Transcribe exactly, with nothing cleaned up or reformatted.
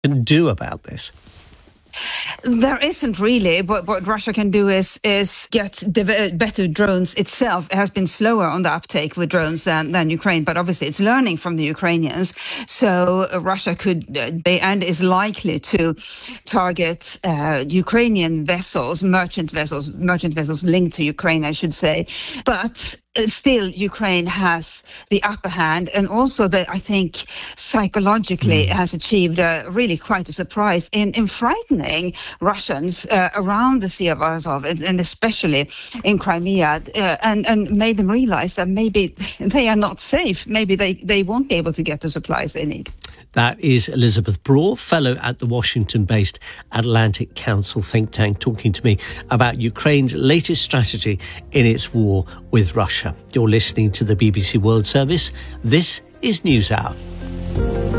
can do about this? There isn't really. What, what Russia can do is is get dev- better drones itself. It has been slower on the uptake with drones than, than Ukraine, but obviously it's learning from the Ukrainians. So uh, Russia could, uh, they, and is likely to target uh, Ukrainian vessels, merchant vessels, merchant vessels linked to Ukraine, I should say. But uh, still, Ukraine has the upper hand, and also that I think psychologically mm. has achieved uh, really quite a surprise in, in frightening Russians uh, around the Sea of Azov, and, and especially in Crimea, uh, and, and made them realize that maybe they are not safe. Maybe they, they won't be able to get the supplies they need. That is Elizabeth Braw, fellow at the Washington-based Atlantic Council think tank, talking to me about Ukraine's latest strategy in its war with Russia. You're listening to the B B C World Service. This is NewsHour.